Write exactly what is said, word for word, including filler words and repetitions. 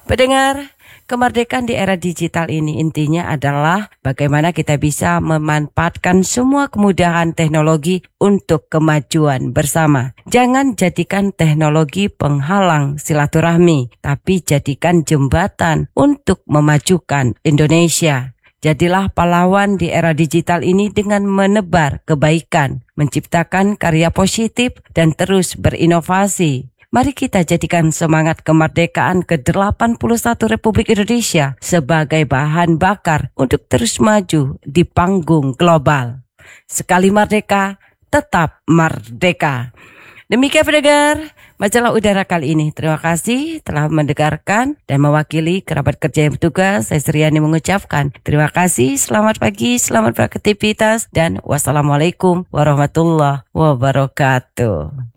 Pendengar, kemerdekaan di era digital ini intinya adalah bagaimana kita bisa memanfaatkan semua kemudahan teknologi untuk kemajuan bersama. Jangan jadikan teknologi penghalang silaturahmi, tapi jadikan jembatan untuk memajukan Indonesia. Jadilah pahlawan di era digital ini dengan menebar kebaikan, menciptakan karya positif, dan terus berinovasi. Mari kita jadikan semangat kemerdekaan ke delapan puluh satu Republik Indonesia sebagai bahan bakar untuk terus maju di panggung global. Sekali merdeka, tetap merdeka. Demikian pendengar, majalah udara kali ini. Terima kasih telah mendengarkan dan mewakili kerabat kerja yang bertugas. Saya Sriani mengucapkan terima kasih, selamat pagi, selamat beraktivitas, dan wassalamualaikum warahmatullahi wabarakatuh.